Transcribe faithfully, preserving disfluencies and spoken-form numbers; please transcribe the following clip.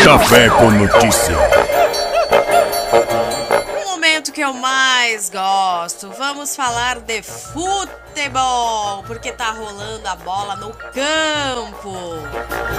Café com Notícia. O momento que eu mais gosto. Vamos falar de futebol, porque tá rolando a bola no campo.